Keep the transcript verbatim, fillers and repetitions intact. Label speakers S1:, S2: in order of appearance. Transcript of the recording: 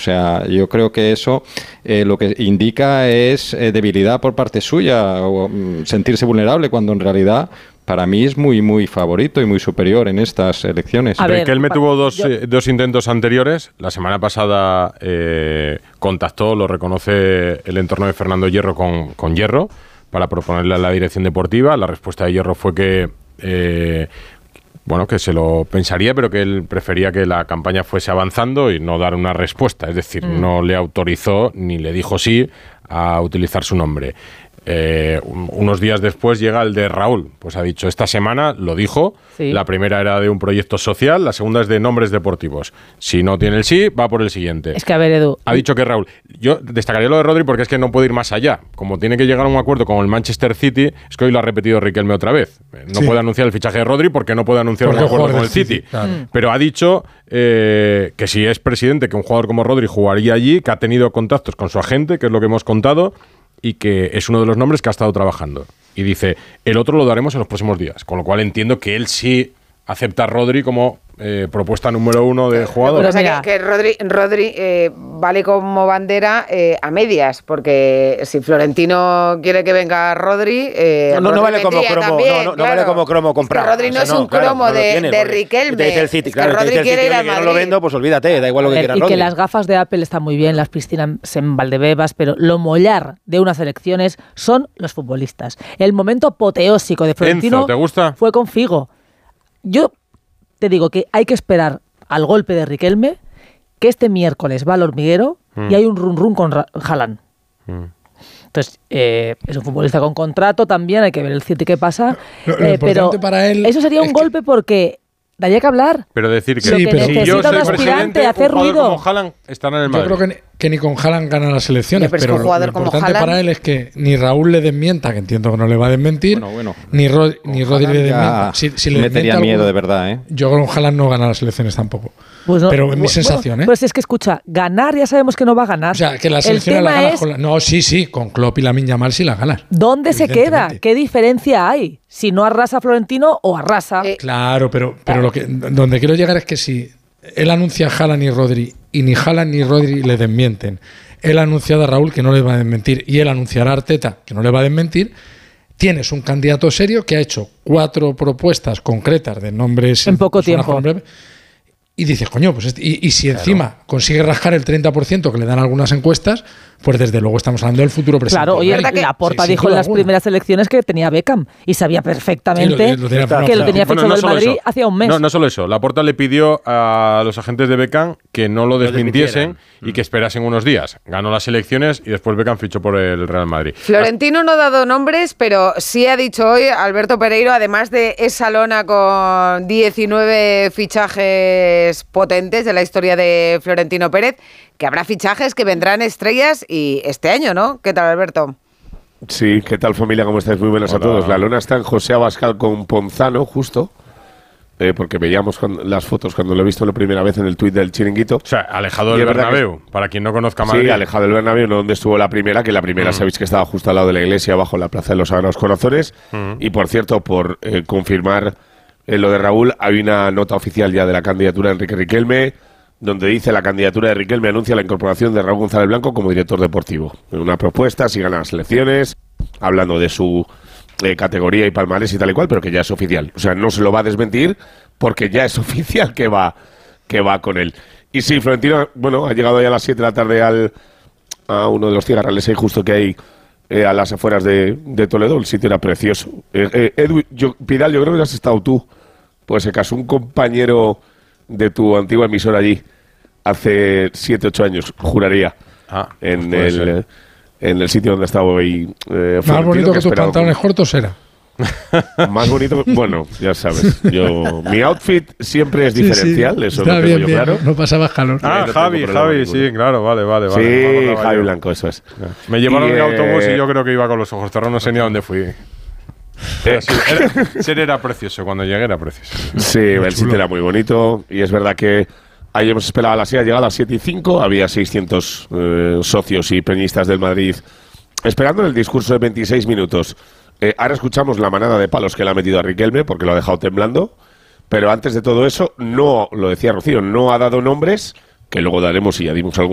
S1: O sea, yo creo que eso eh, lo que indica es eh, debilidad por parte suya o mm, sentirse vulnerable cuando en realidad para mí es muy muy favorito y muy superior en estas elecciones.
S2: A ver,
S3: Riquelme tuvo dos,
S2: yo...
S3: eh, dos intentos anteriores. La semana pasada eh, contactó, lo reconoce el entorno de Fernando Hierro con, con Hierro para proponerle a la dirección deportiva. La respuesta de Hierro fue que... Eh, bueno, que se lo pensaría, pero que él prefería que la campaña fuese avanzando y no dar una respuesta. Es decir, mm. no le autorizó ni le dijo sí a utilizar su nombre. Eh, unos días después llega el de Raúl. Pues ha dicho, esta semana lo dijo. Sí. La primera era de un proyecto social, la segunda es de nombres deportivos. Si no tiene el sí, va por el siguiente.
S2: Es que a ver, Edu.
S3: Ha dicho que Raúl. Yo destacaría lo de Rodri porque es que no puede ir más allá. Como tiene que llegar a un acuerdo con el Manchester City, es que hoy lo ha repetido Riquelme otra vez. No sí. puede anunciar el fichaje de Rodri porque no puede anunciar porque un acuerdo con el City. City. Claro. Mm. Pero ha dicho eh, que si es presidente, que un jugador como Rodri jugaría allí, que ha tenido contactos con su agente, que es lo que hemos contado, y que es uno de los nombres que ha estado trabajando. Y dice, el otro lo daremos en los próximos días. Con lo cual entiendo que él sí acepta a Rodri como eh, propuesta número uno de jugador.
S4: O sea, que, que Rodri, Rodri eh, vale como bandera eh, a medias, porque si Florentino quiere que venga Rodri... Eh,
S5: no, no,
S4: Rodri
S5: no vale como cromo,
S4: también,
S5: no, no,
S4: claro.
S5: no vale como cromo comprar.
S4: Es que Rodri no
S5: o sea,
S4: es un
S5: no, claro,
S4: cromo
S5: no
S4: de,
S5: tiene,
S4: de Riquelme.
S5: Te dice el City,
S4: es
S5: claro,
S4: que Rodri
S5: te dice el
S4: quiere
S5: City,
S4: ir a
S5: oye,
S4: Madrid.
S5: no lo vendo, pues olvídate, da igual lo que quiera
S2: Y
S5: Rodri.
S2: que las gafas de Apple están muy bien, las piscinas en Valdebebas, pero lo mollar de unas elecciones son los futbolistas. El momento apoteósico de Florentino
S3: Enzo, ¿te gusta?
S2: Fue con Figo. Yo te digo que hay que esperar al golpe de Riquelme, que este miércoles va al hormiguero mm. y hay un run run con Haaland. Mm. Entonces, eh, es un futbolista con contrato también, hay que ver el City qué pasa.
S6: Lo, lo
S2: eh, pero
S6: para él
S2: eso sería un
S6: es
S2: golpe
S6: que...
S2: porque daría que hablar.
S3: Pero decir que,
S6: sí,
S2: que
S6: pero
S2: necesita
S3: si yo
S2: un
S3: soy
S2: aspirante,
S3: presidente,
S2: hacer
S3: un jugador
S2: ruido.
S3: como Haaland estará en el Madrid.
S6: Yo creo que, que ni con Haaland gana las elecciones,
S4: sí, pero,
S6: pero
S4: es que un jugador
S6: lo
S4: como
S6: importante
S4: Haaland...
S6: para él es que ni Raúl le desmienta, que entiendo que no le va a desmentir,
S1: bueno, bueno.
S6: ni, Rod, ni Rodri le desmienta.
S1: Si, si le metería miedo alguno, de verdad, ¿eh?
S6: Yo con Haaland no gana las elecciones tampoco.
S2: Pues no,
S6: pero es mi
S2: bueno,
S6: sensación, ¿eh?
S2: Pues es que escucha, ganar ya sabemos que no va a ganar.
S6: O sea, que las elecciones las ganas con la... No, sí, sí, con Klopp y Lamine Yamal sí las ganas.
S2: ¿Dónde se queda? ¿Qué diferencia hay? Si no arrasa Florentino o arrasa.
S6: Eh, claro, pero, pero lo que, donde quiero llegar es que si él anuncia a Haaland y Rodri y ni Haaland ni Rodri le desmienten, él ha anunciado a Raúl que no le va a desmentir y él anunciará a Arteta que no le va a desmentir, tienes un candidato serio que ha hecho cuatro propuestas concretas de nombres...
S2: En poco tiempo.
S6: Nombre, y dices, coño, pues y, y si encima claro. consigue rascar el treinta por ciento que le dan algunas encuestas, pues desde luego estamos hablando del futuro presidente.
S2: Claro, oye, Laporta sí, dijo en las alguna. primeras elecciones que tenía Beckham y sabía perfectamente sí, lo, lo tenía, que lo tenía fichado bueno, no del Madrid
S3: eso.
S2: hacía un mes.
S3: No, no solo eso. Laporta le pidió a los agentes de Beckham que no lo desmintiesen no y que esperasen unos días. Ganó las elecciones y después Beckham fichó por el Real Madrid.
S4: Florentino no ha dado nombres, pero sí ha dicho hoy Alberto Pereiro, además de esa lona con diecinueve fichajes potentes de la historia de Florentino Pérez, que habrá fichajes que vendrán estrellas y este año, ¿no? ¿Qué tal, Alberto?
S7: Sí, ¿qué tal, familia? ¿Cómo estáis? Muy buenas Hola. a todos. La lona está en José Abascal con Ponzano, justo, eh, porque veíamos cuando, las fotos cuando lo he visto la primera vez en el tuit del Chiringuito.
S3: O sea, alejado del Bernabéu, que, para quien no conozca Madrid.
S7: Sí, alejado del Bernabéu, no donde estuvo la primera, que la primera mm. sabéis que estaba justo al lado de la iglesia, bajo la Plaza de los Sagrados Corazones. Mm. Y, por cierto, por eh, confirmar eh, lo de Raúl, hay una nota oficial ya de la candidatura de Enrique Riquelme, donde dice la candidatura de Riquelme anuncia la incorporación de Raúl González Blanco como director deportivo. Una propuesta, si gana las elecciones, hablando de su eh, categoría y palmarés y tal y cual, pero que ya es oficial. O sea, no se lo va a desmentir porque ya es oficial que va, que va con él. Y sí, Florentino, bueno, ha llegado ya a las siete de la tarde al, a uno de los cigarrales ahí justo que hay eh, a las afueras de, de Toledo. El sitio era precioso. Eh, eh, Edu, yo, Pidal, yo creo que has estado tú. Pues se casó un compañero de tu antigua emisora allí hace siete, ocho años, juraría,
S3: ah,
S7: en,
S3: pues
S7: el, eh, en el sitio donde estaba hoy. Eh,
S6: Más bonito que, que tus pantalones con... cortos era.
S7: Más bonito, bueno, ya sabes, yo mi outfit siempre es diferencial, sí, sí, eso lo tengo
S6: bien,
S7: yo
S6: bien,
S7: claro.
S6: No, no pasabas calor.
S3: Ah,
S7: no
S3: Javi, Javi, ninguno. Sí, claro, vale, vale.
S7: Sí,
S3: vale,
S7: Javi yo. Blanco, eso es.
S3: Me llevaron
S7: y,
S3: en
S7: eh,
S3: autobús y yo creo que iba con los ojos cerrados, no sé ni a dónde fui. Pero sí, era, ser era precioso, cuando llegué era precioso.
S7: Sí, muy el sitio era muy bonito y es verdad que ahí hemos esperado a las siete, ha llegado a las siete y cinco, había seiscientos eh, socios y peñistas del Madrid esperando el discurso de veintiséis minutos. Eh, ahora escuchamos la manada de palos que le ha metido a Riquelme porque lo ha dejado temblando, pero antes de todo eso, no, lo decía Rocío, no ha dado nombres, que luego daremos y ya dimos algún